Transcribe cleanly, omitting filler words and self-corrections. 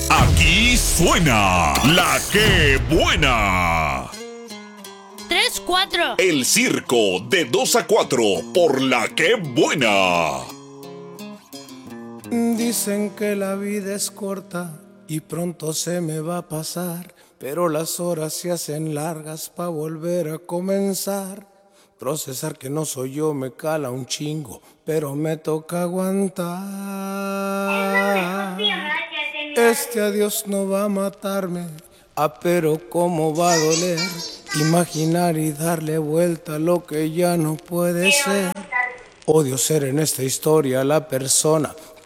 Aquí suena la que buena. 3-4. El circo de 2 a 4 por la que buena. Dicen que la vida es corta y pronto se me va a pasar, pero las horas se hacen largas pa' volver a comenzar. Procesar que no soy yo me cala un chingo, pero me toca aguantar. Este adiós no va a matarme, pero cómo va a doler imaginar y darle vuelta a lo que ya no puede ser. Odio ser en esta historia la persona